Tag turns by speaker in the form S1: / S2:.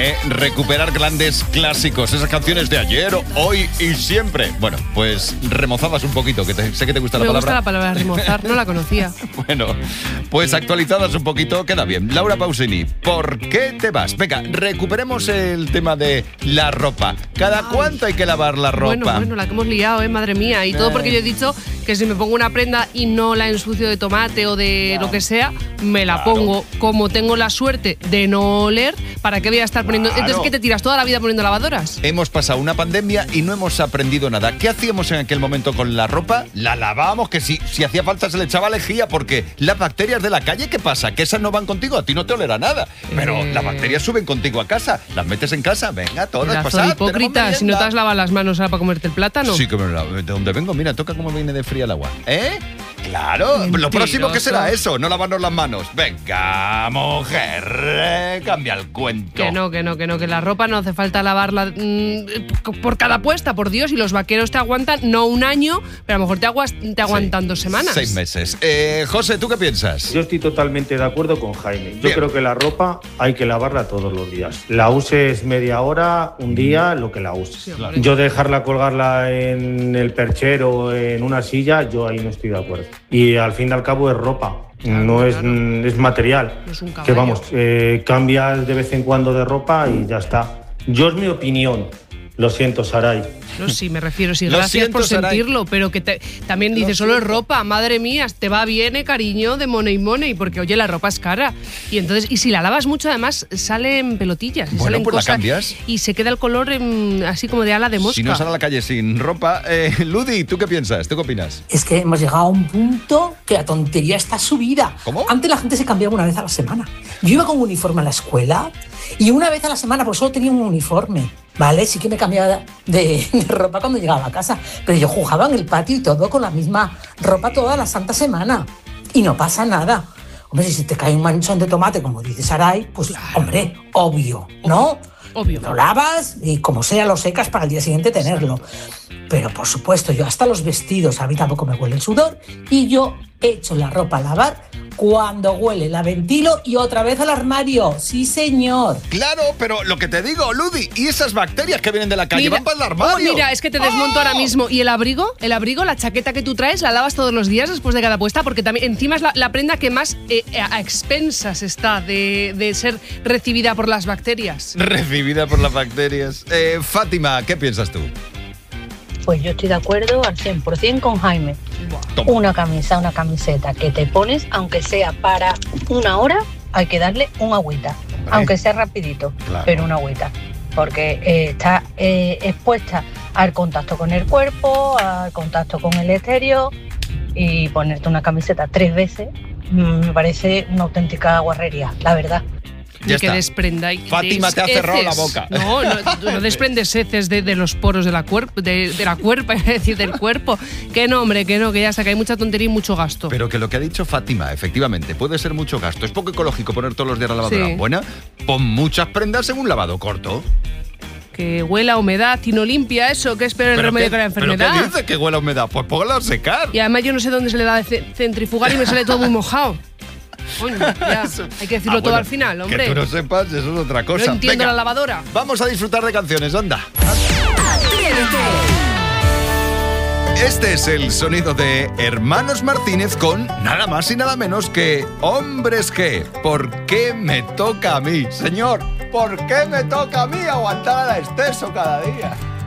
S1: Recuperar grandes clásicos, esas canciones de ayer, hoy y siempre. Bueno, pues remozadas un poquito, que sé que te gusta la palabra.
S2: Me gusta la palabra remozar, no la conocía.
S1: Bueno, pues actualizadas un poquito, queda bien. Laura Pausini, ¿por qué te vas? Venga, recuperemos el tema de la ropa. ¿Cada cuánto hay que lavar la ropa?
S2: Bueno, la que hemos liado, madre mía. Y todo porque yo he dicho que si me pongo una prenda y no la ensucio de tomate o de lo que sea, me la pongo. Como tengo la suerte de no oler, ¿para qué voy a estar poniendo? Entonces, ¿qué te tiras toda la vida poniendo lavadoras?
S1: Hemos pasado una pandemia y no hemos aprendido nada. ¿Qué hacíamos en aquel momento con la ropa? La lavábamos, que si hacía falta se le echaba lejía, porque las bacterias de la calle, ¿qué pasa? Que esas no van contigo, a ti no te olerá nada. Pero las bacterias suben contigo a casa, las metes en casa, venga, todas pasad.
S2: Hipócrita, si no te has lavado las manos ahora para comerte el plátano.
S1: Sí, que de donde vengo, mira, toca cómo viene de fría el agua. Claro,
S2: mentiroso.
S1: Lo próximo que será eso, no lavarnos las manos. Venga, mujer, cambia el cuento.
S2: Que la ropa no hace falta lavarla por cada puesta, por Dios, y los vaqueros te aguantan, no un año, pero a lo mejor te aguantan 2 semanas.
S1: 6 meses. José, ¿tú qué piensas?
S3: Yo estoy totalmente de acuerdo con Jaime. Yo creo que la ropa hay que lavarla todos los días. La uses media hora, un día, lo que la uses.
S2: Sí, claro.
S3: Yo dejarla colgarla en el perchero o en una silla, yo ahí no estoy de acuerdo. Y al fin y al cabo es ropa. No es material.
S2: No es un caballo.
S3: Que vamos, cambias de vez en cuando de ropa y ya está. Yo es mi opinión. Lo siento, Saray.
S2: No, sí, me refiero, sí, gracias por sentirlo, pero que también dices, solo es ropa, madre mía, te va bien, cariño, de money, porque oye, la ropa es cara. Y entonces, y si la lavas mucho, además, salen pelotillas,
S1: bueno,
S2: salen
S1: pues
S2: cosas,
S1: la cambias.
S2: Y se queda el color así como de ala de mosca.
S1: Si no sale a la calle sin ropa, Ludi, ¿tú qué piensas? ¿Tú qué opinas?
S4: Es que hemos llegado a un punto que la tontería está subida.
S1: ¿Cómo?
S4: Antes la gente se cambiaba una vez a la semana. Yo iba con un uniforme a la escuela y una vez a la semana, pues solo tenía un uniforme, ¿vale? Sí que me cambiaba de ropa cuando llegaba a casa, pero yo jugaba en el patio y todo con la misma ropa toda la santa semana y no pasa nada. Hombre, si te cae un manchón de tomate, como dice Saray, pues claro. Hombre, obvio, ¿no?
S2: Obvio.
S4: Lo lavas y como sea lo secas para el día siguiente tenerlo. Pero por supuesto, yo hasta los vestidos, a mí tampoco me huele el sudor y yo echo la ropa a lavar cuando huele, la ventilo y otra vez al armario. Sí, señor.
S1: Claro, pero lo que te digo, Ludi, y esas bacterias que vienen de la calle van para el armario.
S2: Mira, es que te desmonto ahora mismo. ¿Y el abrigo? La chaqueta que tú traes, la lavas todos los días después de cada puesta, porque también encima es la prenda que más a expensas está de ser recibida por las bacterias.
S1: Recibida por las bacterias. Fátima, ¿qué piensas tú?
S5: Pues yo estoy de acuerdo al 100% con Jaime.
S1: Toma.
S5: Una camiseta que te pones, aunque sea para 1 hora, hay que darle un agüita. Aunque sea rapidito, claro. Pero una agüita. Porque está expuesta al contacto con el cuerpo, al contacto con el exterior, y ponerte una camiseta 3 veces me parece una auténtica guarrería, la verdad.
S2: Y que desprenda.
S1: Fátima te ha cerrado la boca.
S2: No desprendes heces de los poros de la cuerpa, es decir, del cuerpo. Que no, hombre, que ya está, que hay mucha tontería y mucho gasto.
S1: Pero que lo que ha dicho Fátima, efectivamente, puede ser mucho gasto. Es poco ecológico poner todos los días la lavadora. Sí. Buena, pon muchas prendas en un lavado corto.
S2: Que huela a humedad y no limpia eso, que es peor el remedio que la enfermedad.
S1: ¿Pero qué dice que huela a humedad? Pues póngala a secar.
S2: Y además yo no sé dónde se le da de centrifugar y me sale todo muy mojado. Coño, ya. Hay que decirlo todo al final, hombre.
S1: Que tú no sepas, eso es otra cosa.
S2: No entiendo. Venga, la lavadora.
S1: Vamos a disfrutar de canciones, anda. Este es el sonido de Hermanos Martínez con nada más y nada menos que Hombres G. ¿Por qué me toca a mí? Señor, ¿por qué me toca a mí aguantar al exceso cada día?